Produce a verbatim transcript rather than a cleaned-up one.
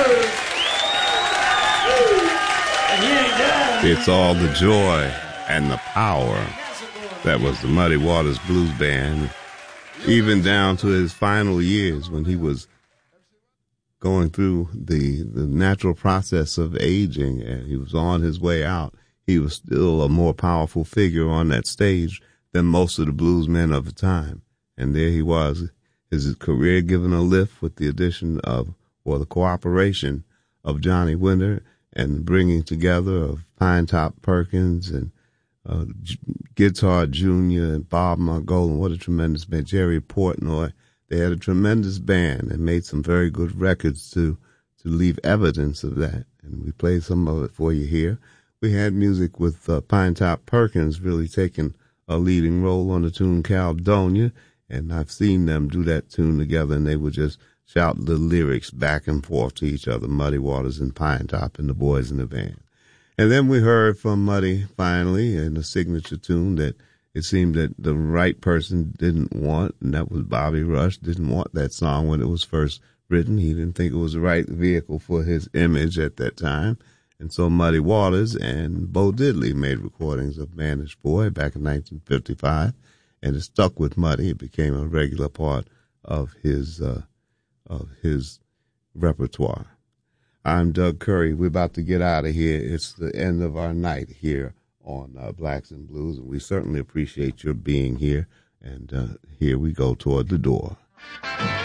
It's all the joy and the power. That was the Muddy Waters Blues Band, even down to his final years when he was going through the, the natural process of aging and he was on his way out. He was still a more powerful figure on that stage than most of the blues men of the time. And there he was, his career given a lift with the addition of, or the cooperation of Johnny Winter and the bringing together of Pine Top Perkins and uh, G- Guitar Junior and Bob Margolin. What a tremendous band. Jerry Portnoy. They had a tremendous band and made some very good records to, to leave evidence of that. And we played some of it for you here. We had music with uh, Pine Top Perkins really taking a leading role on the tune Caledonia, and I've seen them do that tune together, and they would just shout the lyrics back and forth to each other, Muddy Waters and Pine Top and the boys in the band. And then we heard from Muddy finally in a signature tune that it seemed that the right person didn't want, and that was Bobby Rush, didn't want that song when it was first written. He didn't think it was the right vehicle for his image at that time. And so Muddy Waters and Bo Diddley made recordings of Mannish Boy back in nineteen fifty-five, and it stuck with Muddy. It became a regular part of his uh, of his repertoire. I'm Doug Curry. We're about to get out of here. It's the end of our night here on uh, Blacks and Blues, and we certainly appreciate your being here. And uh, here we go toward the door.